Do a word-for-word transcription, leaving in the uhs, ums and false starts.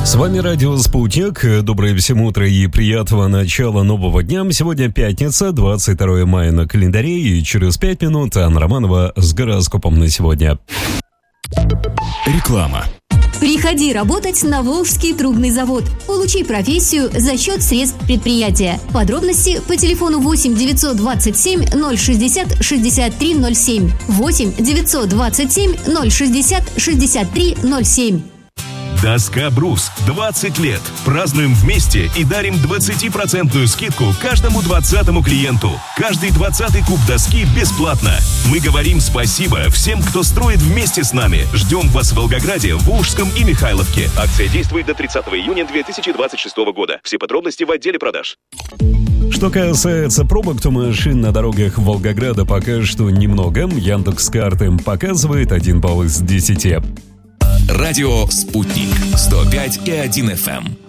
С вами радио «Спутник». Доброе всем утро и приятного начала нового дня. Сегодня пятница, двадцать второе мая на календаре, и через пять минут Анна Романова с гороскопом на сегодня. Реклама. Приходи работать на Волжский трубный завод. Получи профессию за счет средств предприятия. Подробности по телефону восемь девятьсот двадцать семь ноль шестьдесят шестьдесят три ноль семь. восемь девятьсот двадцать семь ноль шестьдесят шестьдесят три ноль семь. Доска «Брус». двадцать лет. Празднуем вместе и дарим двадцатипроцентную скидку каждому двадцатому клиенту. Каждый двадцатый куб доски бесплатно. Мы говорим спасибо всем, кто строит вместе с нами. Ждем вас в Волгограде, Волжском и Михайловке. Акция действует до тридцатого июня две тысячи двадцать шестого года. Все подробности в отделе продаж. Что касается пробок, то машин на дорогах Волгограда пока что немного. Яндекс.Карты показывает один балл из десяти. Радио «Спутник» сто пять и один эф эм.